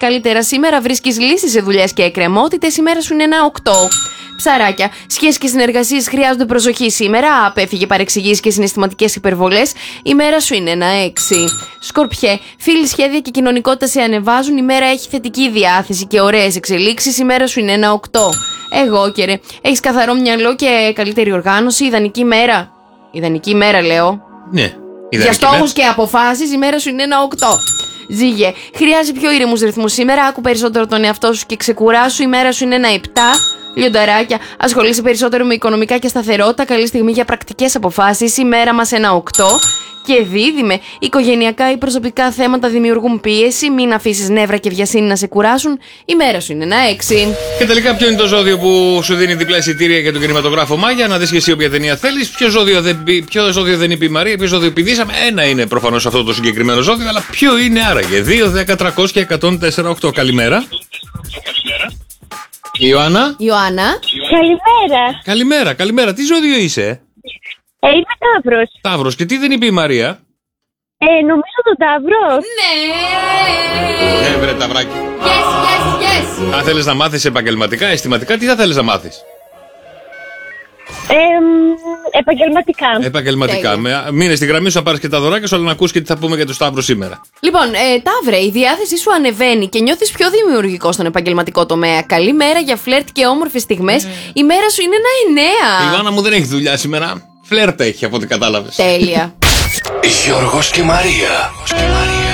καλύτερα σήμερα, βρίσκεις λύσεις σε δουλειές και εκκρεμότητες, η μέρα σου είναι ένα 8. Ψαράκια, σχέσεις και συνεργασίες χρειάζονται προσοχή σήμερα. Απέφυγε παρεξηγήσεις και συναισθηματικές υπερβολές. Η μέρα σου είναι ένα 6. Σκορπιέ, φίλοι, σχέδια και κοινωνικότητα σε ανεβάζουν. Η μέρα έχει θετική διάθεση και ωραίες εξελίξεις. Η μέρα σου είναι ένα 8. Εγώ και ρε, έχεις καθαρό μυαλό και καλύτερη οργάνωση. Ιδανική μέρα. Ιδανική μέρα, λέω. Ναι. Για στόχους και αποφάσεις, η μέρα σου είναι ένα 8. Ζήγε, χρειάζεται πιο ήρεμους ρυθμούς σήμερα. Άκου περισσότερο τον εαυτό σου και ξεκουράσου. Η μέρα σου είναι ένα 7. Λιονταράκια, ασχολείσαι περισσότερο με οικονομικά και σταθερότητα. Καλή στιγμή για πρακτικές αποφάσεις. Η μέρα μας ένα 8. Και Δίδυμε, οικογενειακά ή προσωπικά θέματα δημιουργούν πίεση. Μην αφήσεις νεύρα και βιασύνη να σε κουράσουν. Η μέρα σου είναι ένα 6. Και τελικά, ποιο είναι το ζώδιο που σου δίνει διπλά εισιτήρια για τον κινηματογράφο Μάγια? Να δεις και εσύ όποια ταινία θέλεις. Ποιο ζώδιο δεν είπε η Μαρία, ποιο ζώδιο πηδήσαμε? Ένα είναι προφανώς αυτό το συγκεκριμένο ζώδιο, αλλά ποιο είναι άραγε? 2, 10, 300 και 104,8. Καλημέρα. Ιωάννα. Καλημέρα. Τι ζώδιο είσαι? Είμαι Ταύρος. Ταύρος. Και τι δεν είπε η Μαρία? Νομίζω τον Ταύρο. Ναι. Βρε Ταυράκι. Yes. Αν θέλεις να μάθεις επαγγελματικά, αισθηματικά, τι θα θέλεις να μάθεις? Επαγγελματικά. Μείνε στη γραμμή σου να πάρεις και τα δωράκια σου, αλλά να ακούς και τι θα πούμε για τον Σταύρο σήμερα. Λοιπόν, Ταύρε, η διάθεσή σου ανεβαίνει και νιώθεις πιο δημιουργικό στον επαγγελματικό τομέα. Καλή μέρα για φλερτ και όμορφες στιγμές. Η μέρα σου είναι ένα 9. Η Ιωάννα μου δεν έχει δουλειά σήμερα. Φλερτ έχει, από ό,τι κατάλαβες. Τέλεια. Γιώργος και Μαρία.